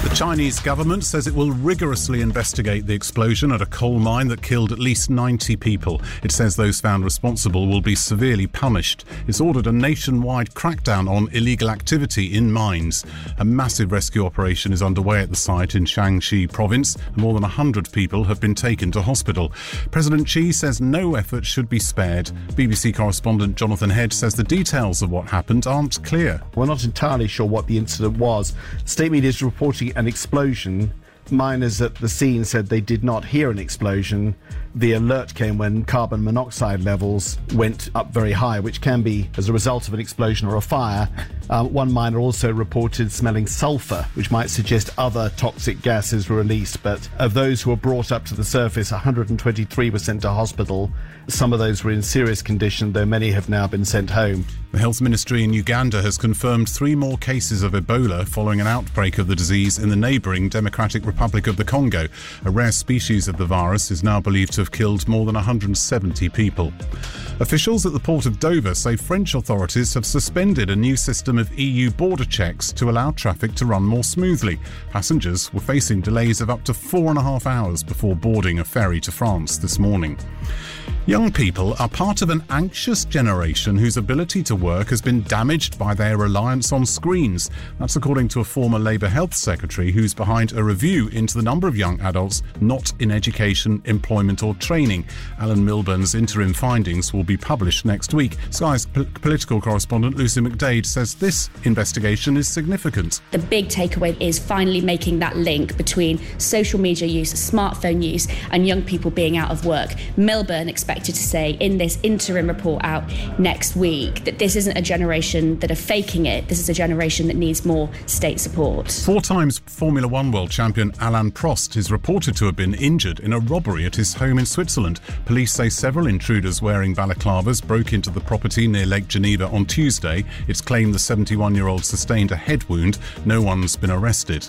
The Chinese government says it will rigorously investigate the explosion at a coal mine that killed at least 90 people. It says those found responsible will be severely punished. It's ordered a nationwide crackdown on illegal activity in mines. A massive rescue operation is underway at the site in Shaanxi province. More than 100 people have been taken to hospital. President Xi says no effort should be spared. BBC correspondent Jonathan Head says the details of what happened aren't clear. We're not entirely sure what the incident was. State media is reporting an explosion. Miners at the scene said they did not hear an explosion. The alert came when carbon monoxide levels went up very high, which can be as a result of an explosion or a fire. One miner also reported smelling sulphur, which might suggest other toxic gases were released. But of those who were brought up to the surface, 123 were sent to hospital. Some of those were in serious condition, though many have now been sent home. The Health Ministry in Uganda has confirmed 3 more cases of Ebola following an outbreak of the disease in the neighbouring Democratic Republic of the Congo. A rare species of the virus is now believed to have killed more than 170 people. Officials at the port of Dover say French authorities have suspended a new system of EU border checks to allow traffic to run more smoothly. Passengers were facing delays of up to 4.5 hours before boarding a ferry to France this morning. Young people are part of an anxious generation whose ability to work has been damaged by their reliance on screens. That's according to a former Labour Health Secretary who's behind a review into the number of young adults not in education, employment or training. Alan Milburn's interim findings will be published next week. Sky's political correspondent Lucy McDade says this investigation is significant. The big takeaway is finally making that link between social media use, smartphone use and young people being out of work. Milburn expected to say in this interim report out next week that this isn't a generation that are faking it, this is a generation that needs more state support. 4 times Formula 1 world champion Alain Prost is reported to have been injured in a robbery at his home in Switzerland. Police say several intruders wearing balaclavas broke into the property near Lake Geneva on Tuesday. It's claimed the 71-year-old sustained a head wound. No one's been arrested.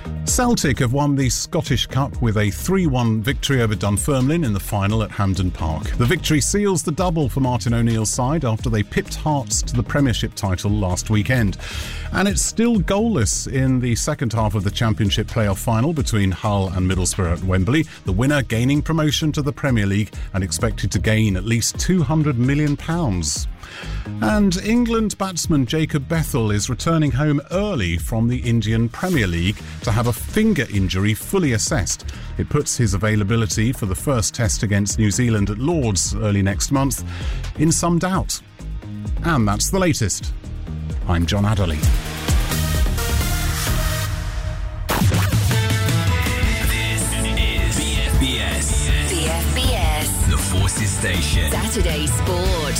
Celtic have won the Scottish Cup with a 3-1 victory over Dunfermline in the final at Hampden Park. The victory seals the double for Martin O'Neill's side after they pipped Hearts to the Premiership title last weekend. And it's still goalless in the second half of the Championship playoff final between Hull and Middlesbrough at Wembley, the winner gaining promotion to the Premier League and expected to gain at least £200 million. And England batsman Jacob Bethel is returning home early from the Indian Premier League to have a finger injury fully assessed. It puts his availability for the first test against New Zealand at Lord's early next month in some doubt. And that's the latest. I'm John Adderley. This is BFBS. BFBS. The Forces Station. Saturday Sport.